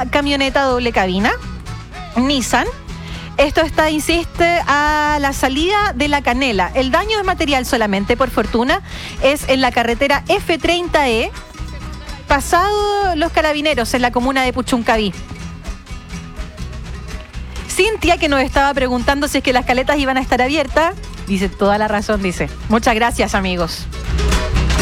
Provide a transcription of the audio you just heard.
camioneta doble cabina, Nissan. Esto está, insiste, a la salida de La Canela. El daño es material solamente, por fortuna. Es en la carretera F30E, pasado Los Carabineros, en la comuna de Puchuncaví. Cintia, que nos estaba preguntando si es que las caletas iban a estar abiertas, dice toda la razón, dice. Muchas gracias, amigos.